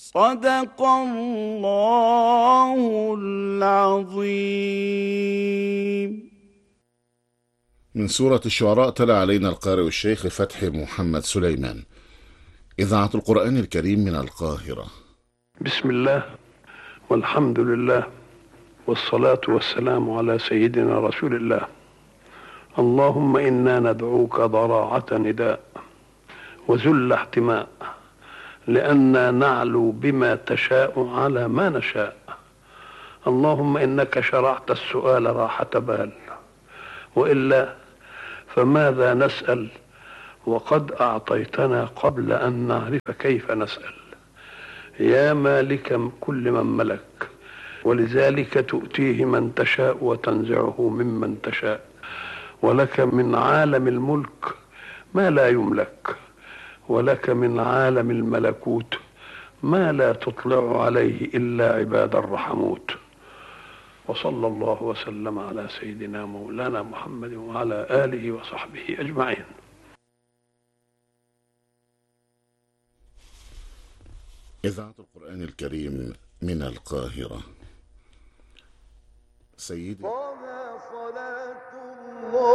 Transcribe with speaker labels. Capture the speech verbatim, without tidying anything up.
Speaker 1: صدق الله العظيم.
Speaker 2: من سورة الشعراء تلا علينا القارئ الشيخ فتحي محمد سليمان. إذاعة القرآن الكريم من القاهرة.
Speaker 3: بسم الله والحمد لله والصلاة والسلام على سيدنا رسول الله. اللهم إنا ندعوك ضراعة نداء وذل احتماء، لأننا نعلو بما تشاء على ما نشاء. اللهم إنك شرعت السؤال راحة بال، وإلا فماذا نسأل وقد أعطيتنا قبل أن نعرف كيف نسأل. يا مالك كل من ملك، ولذلك تؤتيه من تشاء وتنزعه ممن تشاء، ولك من عالم الملك ما لا يملك، ولك من عالم الملكوت ما لا تطلع عليه إلا عباد الرحموت. وصلى الله وسلم على سيدنا مولانا محمد وعلى آله وصحبه أجمعين.
Speaker 2: إذاعة القرآن الكريم من القاهرة. سيدي
Speaker 4: صلاة الله